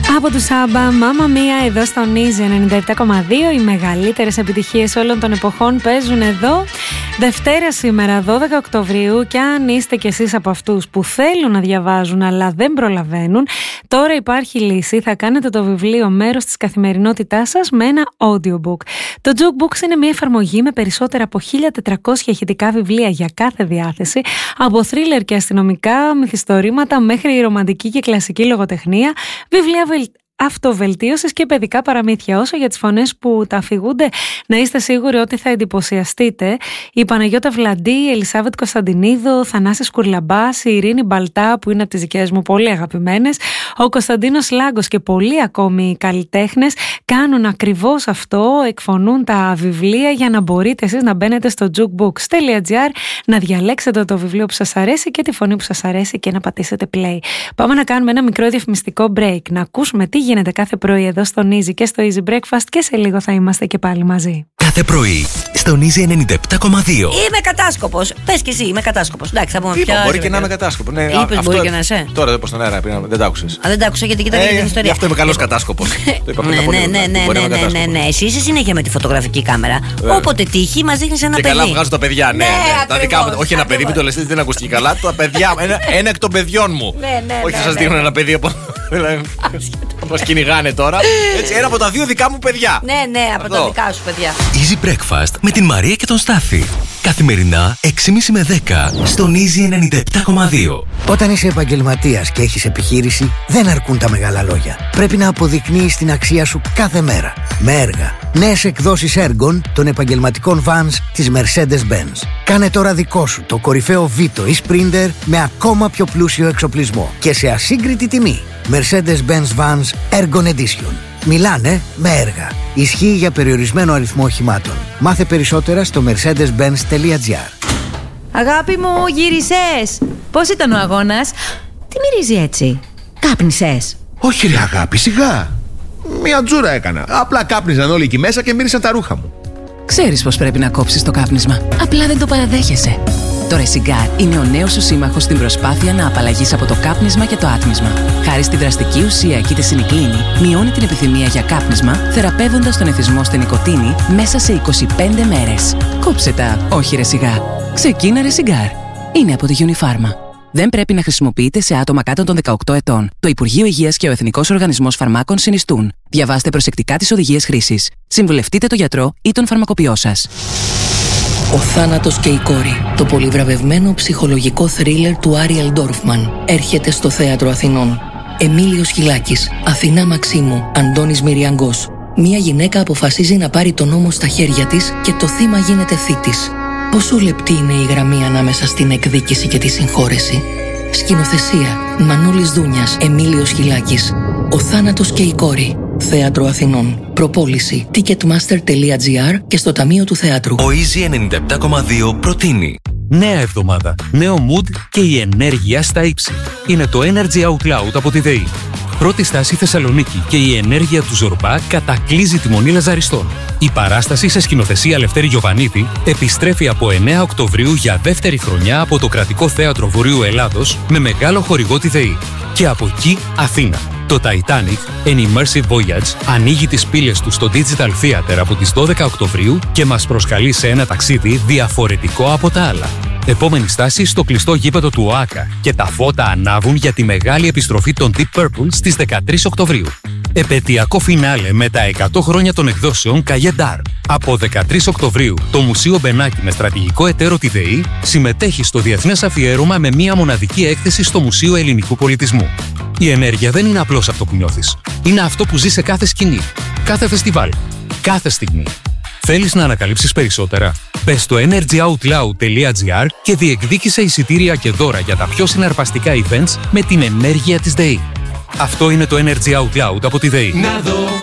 Από του Σάμπα, Μάμα Μία, εδώ στο Easy 97,2. Οι μεγαλύτερες επιτυχίες όλων των εποχών παίζουν εδώ. Δευτέρα σήμερα, 12 Οκτωβρίου, και αν είστε κι εσείς από αυτούς που θέλουν να διαβάζουν αλλά δεν προλαβαίνουν, τώρα υπάρχει λύση. Θα κάνετε το βιβλίο μέρος της καθημερινότητάς σας με ένα audiobook. Το Jukebook είναι μια εφαρμογή με περισσότερα από 1.400 ηχητικά βιβλία για κάθε διάθεση, από θρίλερ και αστυνομικά μυθιστορήματα μέχρι ρομαντική και κλασική λογοτεχνία, βιβλία αυτοβελτίωσης και παιδικά παραμύθια. Όσο για τις φωνές που τα αφηγούνται, να είστε σίγουροι ότι θα εντυπωσιαστείτε. Η Παναγιώτα Βλαντή, η Ελισάβετ Κωνσταντινίδου, ο Θανάσης Κουρλαμπάς, η Ειρήνη Μπαλτά, που είναι από τις δικές μου πολύ αγαπημένες, ο Κωνσταντίνος Λάγκος και πολλοί ακόμη καλλιτέχνες κάνουν ακριβώς αυτό, εκφωνούν τα βιβλία για να μπορείτε εσείς να μπαίνετε στο jukebooks.gr, να διαλέξετε το βιβλίο που σας αρέσει και τη φωνή που σας αρέσει και να πατήσετε play. Πάμε να κάνουμε ένα μικρό διαφημιστικό break, να ακούσουμε τι γίνεται κάθε πρωί εδώ στον Easy και στο Easy Breakfast, και σε λίγο θα είμαστε και πάλι μαζί. Κάθε πρωί στον Easy 97,2. Είμαι κατάσκοπος. Πες και εσύ, είμαι κατάσκοπος. Εντάξει, θα πούμε πια. Μπορεί και να είμαι κατάσκοπο. Ναι, είπες, μπορεί και να είσαι. Τώρα δεν πω στον αέρα, δεν τα άκουσες. Δεν τα άκουσα γιατί κοιτάξτε την ιστορία. Γι' αυτό είμαι καλός κατάσκοπος. Ναι. Εσύ είσαι συνέχεια με τη φωτογραφική κάμερα. Όποτε τύχει, μας δείχνεις ένα παιδί. Και καλά βγάζω τα παιδιά, ναι. Τα δικά μου. Όχι ένα παιδί, μην το λες, δεν ακούστηκε καλά. Τα παιδιά, ένα εκ των παιδιών μου. Όχι θα σας δείχνω ένα παιδί από. Μας κυνηγάνε τώρα. Έτσι, ένα από τα δύο δικά μου παιδιά. Ναι, από τα δικά σου παιδιά. Easy Breakfast με την Μαρία και τον Στάφη. Καθημερινά 6.30 με 10 στον Easy 97,2. Όταν είσαι επαγγελματίας και έχεις επιχείρηση, δεν αρκούν τα μεγάλα λόγια. Πρέπει να αποδεικνύεις την αξία σου κάθε μέρα. Με έργα. Νέες εκδόσεις έργων των επαγγελματικών vans της Mercedes-Benz. Κάνε τώρα δικό σου το κορυφαίο Vito ή Sprinter με ακόμα πιο πλούσιο εξοπλισμό και σε ασύγκριτη τιμή. Mercedes-Benz Vans Ergon Edition. Μιλάνε με έργα. Ισχύει για περιορισμένο αριθμό οχημάτων. Μάθε περισσότερα στο mercedes-benz.gr. Αγάπη μου, γύρισες. Πώς ήταν ο αγώνας? Τι μυρίζει έτσι? Κάπνισες? Όχι ρε αγάπη, σιγά. Μια τζούρα έκανα. Απλά κάπνιζαν όλοι εκεί μέσα και μύρισαν τα ρούχα μου. Ξέρεις πως πρέπει να κόψεις το κάπνισμα. Απλά δεν το παραδέχεσαι. Το Resigar είναι ο νέος σου σύμμαχος στην προσπάθεια να απαλλαγείς από το κάπνισμα και το άτμισμα. Χάρη στη δραστική ουσία και τη σινικλίνη, μειώνει την επιθυμία για κάπνισμα, θεραπεύοντας τον εθισμό στη νοικοτήνη μέσα σε 25 μέρες. Κόψε τα, όχι Resigar. Ξεκίνα Resigar. Είναι από τη Unifarma. Δεν πρέπει να χρησιμοποιείται σε άτομα κάτω των 18 ετών. Το Υπουργείο Υγείας και ο Εθνικός Οργανισμός Φαρμάκων συνιστούν. Διαβάστε προσεκτικά τις οδηγίες χρήσης. Συμβουλευτείτε τον γιατρό ή τον φαρμακοποιό σας. Ο θάνατος και η κόρη. Το πολυβραβευμένο ψυχολογικό θρίλερ του Άριελ Ντόρφμαν έρχεται στο Θέατρο Αθηνών. Εμίλιος Χιλάκης, Αθηνά Μαξίμου, Αντώνης Μυριαγκός. Μία γυναίκα αποφασίζει να πάρει τον νόμο στα χέρια της και το θύμα γίνεται θήτης. Πόσο λεπτή είναι η γραμμή ανάμεσα στην εκδίκηση και τη συγχώρεση? Σκηνοθεσία Μανώλης Δούνιας, Εμίλιος Χιλάκης. Ο θάνατος και η κόρη. Θέατρο Αθηνών. Προπόληση ticketmaster.gr και στο Ταμείο του Θεάτρου. Ο Easy 97,2 προτείνει νέα εβδομάδα, νέο mood και η ενέργεια στα ύψη. Είναι το Energy Out Loud από τη ΔΕΗ. Πρώτη στάση Θεσσαλονίκη και η ενέργεια του Ζορμπά κατακλείζει τη Μονή Λαζαριστών. Η παράσταση σε σκηνοθεσία Λευτέρη Γιοβανίδη επιστρέφει από 9 Οκτωβρίου για δεύτερη χρονιά από το Κρατικό Θέατρο Βορείου Ελλάδος με μεγάλο χορηγό τη ΔΕΗ. Και από εκεί Αθήνα. Το Titanic, An Immersive Voyage, ανοίγει τις πύλες του στο Digital Theater από τις 12 Οκτωβρίου και μας προσκαλεί σε ένα ταξίδι διαφορετικό από τα άλλα. Επόμενη στάση στο κλειστό γήπεδο του ΟΑΚΑ και τα φώτα ανάβουν για τη μεγάλη επιστροφή των Deep Purple στις 13 Οκτωβρίου. Επαιτειακό φινάλε με τα 100 χρόνια των εκδόσεων Καγεντάρ. Από 13 Οκτωβρίου, το Μουσείο Μπενάκη με στρατηγικό εταίρο τη ΔΕΗ συμμετέχει στο διεθνές αφιέρωμα με μία μοναδική έκθεση στο Μουσείο Ελληνικού Πολιτισμού. Η ενέργεια δεν είναι απλώς αυτό που νιώθεις. Είναι αυτό που ζει σε κάθε σκηνή, κάθε φεστιβάλ, κάθε στιγμή. Θέλεις να ανακαλύψεις περισσότερα? Μπες στο energyoutloud.gr και διεκδίκησε εισιτήρια και δώρα για τα πιο συναρπαστικά events με την ενέργεια της ΔΕΗ. Αυτό είναι το Energy Out Loud από τη ΔΕΗ.